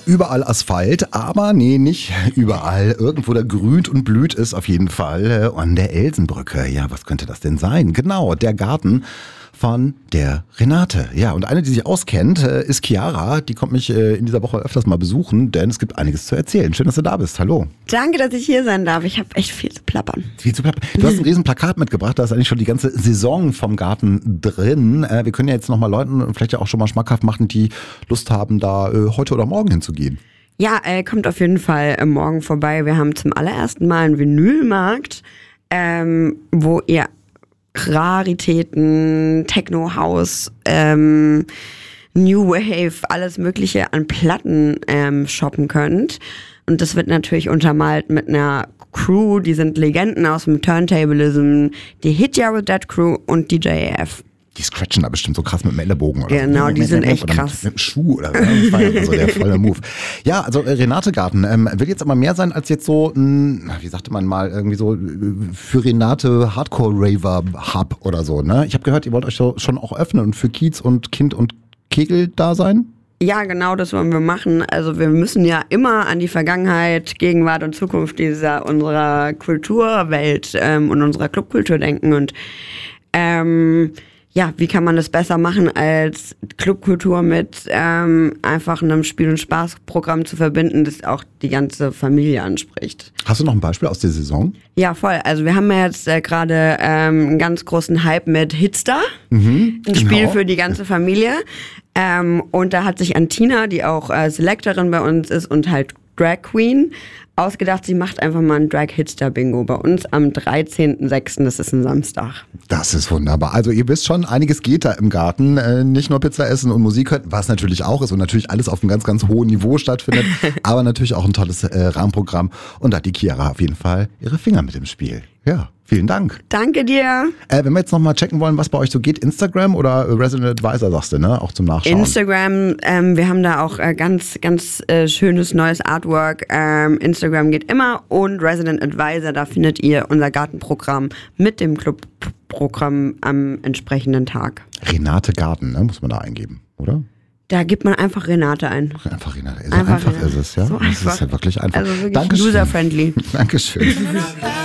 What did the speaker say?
Überall Asphalt, aber nee, nicht überall. Irgendwo da grünt und blüht es auf jeden Fall an der Elsenbrücke. Ja, was könnte das denn sein? Genau, der Garten von der Renate. Ja, und eine, die sich auskennt, ist Chiara. Die kommt mich in dieser Woche öfters mal besuchen, denn es gibt einiges zu erzählen. Schön, dass du da bist. Hallo. Danke, dass ich hier sein darf. Ich habe echt viel zu plappern. Viel zu plappern. Du hast ein riesen Plakat mitgebracht. Da ist eigentlich schon die ganze Saison vom Garten drin. Wir können ja jetzt nochmal Leuten und vielleicht ja auch schon mal schmackhaft machen, die Lust haben, da heute oder morgen hinzugehen. Ja, kommt auf jeden Fall morgen vorbei. Wir haben zum allerersten Mal einen Vinylmarkt, wo ihr Raritäten, Techno House, New Wave, alles Mögliche an Platten shoppen könnt. Und das wird natürlich untermalt mit einer Crew, die sind Legenden aus dem Turntablism, die Hit Ya With That Crew und DJ AF. Die scratchen da bestimmt so krass mit dem Ellenbogen oder genau, so. Die sind echt krass. Mit dem Schuh oder so. Das war ja so der volle Move. Ja, also Renate Garten will jetzt aber mehr sein als jetzt so ein, wie sagte man mal, irgendwie so für Renate Hardcore-Raver-Hub oder so. Ne? Ich habe gehört, ihr wollt euch so schon auch öffnen und für Kiez und Kind und Kegel da sein? Ja, genau, das wollen wir machen. Also wir müssen ja immer an die Vergangenheit, Gegenwart und Zukunft unserer Kulturwelt und unserer Clubkultur denken. Und ja, wie kann man das besser machen, als Clubkultur mit einfach einem Spiel- und Spaßprogramm zu verbinden, das auch die ganze Familie anspricht. Hast du noch ein Beispiel aus der Saison? Ja, voll. Also wir haben ja jetzt gerade einen ganz großen Hype mit Hitstar, ein Spiel für die ganze Familie. Und da hat sich Antina, die auch Selectorin bei uns ist und halt Drag Queen, ausgedacht, sie macht einfach mal ein Drag-Hitstar-Bingo bei uns am 13.06., das ist ein Samstag. Das ist wunderbar. Also ihr wisst schon, einiges geht da im Garten. Nicht nur Pizza essen und Musik hören, was natürlich auch ist und natürlich alles auf einem ganz, ganz hohen Niveau stattfindet, aber natürlich auch ein tolles Rahmenprogramm. Und da hat die Chiara auf jeden Fall ihre Finger mit im Spiel. Ja, vielen Dank. Danke dir. Wenn wir jetzt nochmal checken wollen, was bei euch so geht, Instagram oder Resident Advisor, sagst du, ne? Auch zum Nachschauen. Instagram, wir haben da auch ganz, ganz schönes neues Artwork. Instagram geht immer und Resident Advisor, da findet ihr unser Gartenprogramm mit dem Clubprogramm am entsprechenden Tag. Renate Garten, ne? Muss man da eingeben, oder? Da gibt man einfach Renate ein. Einfach Renate. So einfach ist es, ja? So das einfach. ist ja wirklich einfach. Also wirklich Dankeschön. user-friendly. Dankeschön.